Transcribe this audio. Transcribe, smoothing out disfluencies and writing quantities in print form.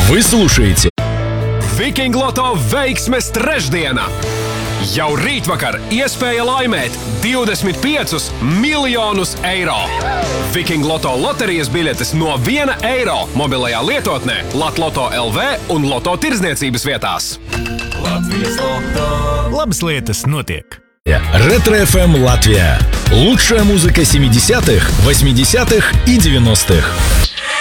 Вы слушаете Viking Loto veiksmes trešdiena! Jau rītvakar iespēja laimēt 25 miljonus eiro! Viking Loto loterijas biļetes no €1 mobilajā lietotnē Latloto LV un Loto tirdzniecības vietās. Labas lietas notiek. Ретро-ФМ Латвия. Лучшая музыка 70-х, 80-х и 90-х.